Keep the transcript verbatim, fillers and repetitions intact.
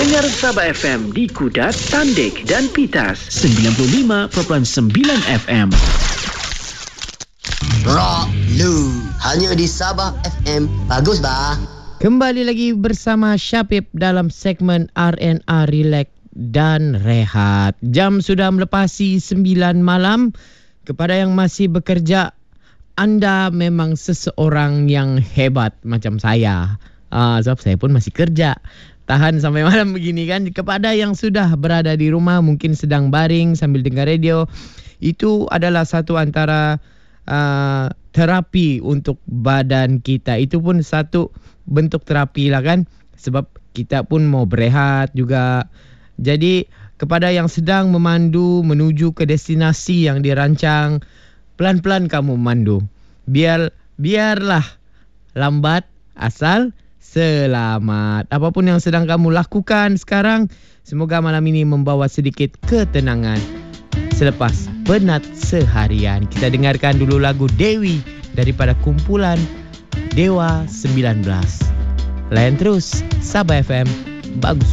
Dengar Sabah F M di Kudat, Tandik dan Pitas. sembilan puluh lima perpuluhan sembilan F M. Rock Lu hanya di Sabah F M. Bagus bah. Kembali lagi bersama Syapib dalam segmen R and R Relax dan Rehat. Jam sudah melepasi sembilan malam. Kepada yang masih bekerja, anda memang seseorang yang hebat macam saya. Ah, sebab saya pun masih kerja. Tahan sampai malam begini kan. Kepada yang sudah berada di rumah, mungkin sedang baring sambil dengar radio, itu adalah satu antara uh, terapi untuk badan kita. Itu pun satu bentuk terapi lah kan. Sebab kita pun mau berehat juga. Jadi kepada yang sedang memandu menuju ke destinasi yang dirancang, pelan-pelan kamu mandu. Biar biarlah lambat asal selamat. Apapun yang sedang kamu lakukan sekarang, semoga malam ini membawa sedikit ketenangan selepas penat seharian. Kita dengarkan dulu lagu Dewi daripada kumpulan Dewa sembilan belas. Layan terus Sabah F M. Bagus